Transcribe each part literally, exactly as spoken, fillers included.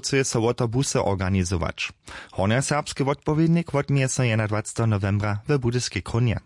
chce so autobusy organizować. Hornjoserbski odpowiednik odmije so dwudziestego novembra w Budyskiej Krunie.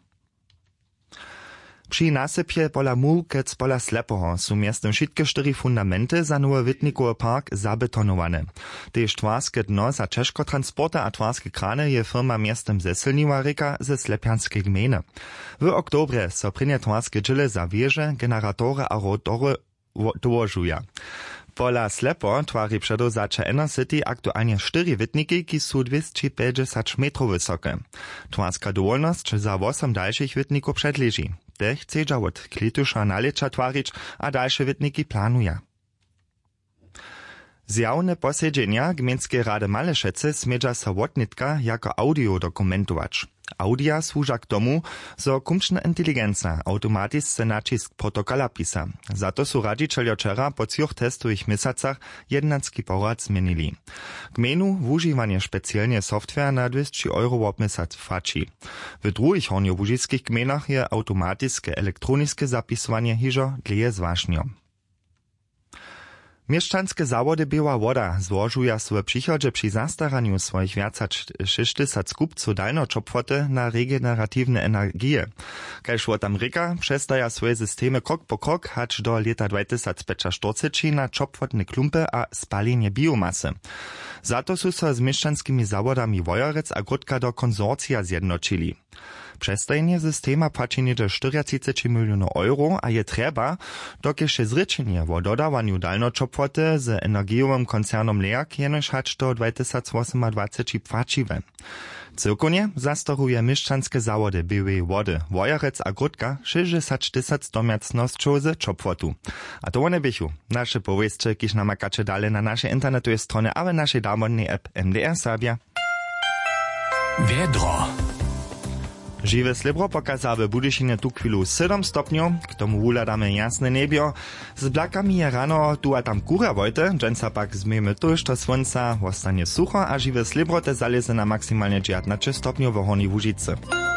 Przy nasypie pola Muł kec pola Slepoho su miestem wszystkie cztery fundamenty za nowy Witnikowy park zabetonowane. Tež twarske dno za Češko transporta a twarske krany je firma miestem zesilniła reka ze Slepianskiej gminy. W oktobre so prynie twarske dżile za wieże, generatory a rotory dołożuja. Pola Slepo twarzy przedozacze Inner City aktualnie cztery witniki, ki su dwieście pięćdziesiąt metrów wysokie. Twarska dowolność za osiem dalszych witników przedleży. Te chce od klitusza nalecza twarić, a dalsze witniki planuje. Zjawne posiedzenia Gmieńskiej Rady Malešece smedza so wotnitka jako audio dokumentować. Audia służa k tomu, zo kumčna inteligenca automatisce nacisk protokola pisa. Za to su radzicieljo wczera po trzech testowych miesacach jednacki porad zmienili. Gmenu wužiwanie specjalnie software na dwieście euro w miesiąc faci. W drugich hornjołužickich gmenach je automatiskie elektroniskie zapisowanie hižo dlje zwažnjo. Mieszczanskie zawody Biała Woda złożuja swoje przychodzie przy zastaraniu swoich więcej sześćdziesiąt skupców dalnoczopwoty na regeneratywne energie. Kajż od Ameryka przestaja swoje systemy krok po krok hać do lata dwa tysiące czterdzieści na czopwotne klumpy a spalenie biomasy. Za to su so z mieszczanskimi zawodami Wojarec a Gródka do konsorcja zjednoczyli. Przestajenie systema płaci niedzie czterdzieści milionów euro, a je trzeba, dokiż się zryczenie o dodawaniu dalnoczopwoty z energiowym koncernom Leak jenoż hać do dwa tysiące osiemnasty płaciwe. Cyrkonie zastoruje mieszczanskie zawody Białej Wody, Wojarec a Gródka sześćdziesiąt tysięcy domiacnościów z czopwotu. A to one bychu. Nasze powieści, kiż namakacie dalej na naszej internetowej stronie, a w naszej darmodnej app M D R Serbia. Wiedro. Žiwe slibro pokaza w Budyšinie tu chwilu siedem stopniów, k tomu wuladamy jasne niebio. Z blakami je rano tu a tam kurja wojte, dżęca pak zmyjemy tuż do słońca, ostanie sucho, a žiwe slibro te zaleze na maksymalnie dziewiętnaście stopniów w Hornej Łužicy.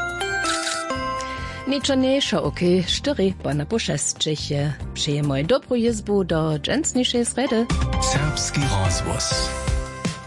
Niczniejszo oki, cztery pana po szesćdziesiąt. Przyjemoj dobrą jezbu do dżęcniejszej sredy. Serbski rozwóz.